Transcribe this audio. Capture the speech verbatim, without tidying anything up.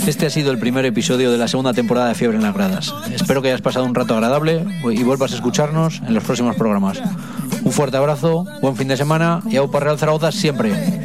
Este ha sido el primer episodio de la segunda temporada de Fiebre en las Gradas. Espero que hayas pasado un rato agradable y vuelvas a escucharnos en los próximos programas. Un fuerte abrazo, buen fin de semana y au para Real Zaragoza siempre.